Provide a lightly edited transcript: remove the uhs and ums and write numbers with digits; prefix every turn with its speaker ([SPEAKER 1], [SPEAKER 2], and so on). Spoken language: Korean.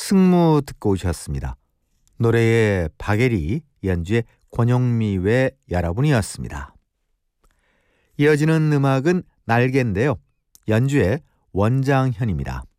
[SPEAKER 1] 승무 듣고 오셨습니다. 노래의 박예리, 연주의 권영미 외 여러분이었습니다. 이어지는 음악은 날개인데요. 연주의 원장현입니다.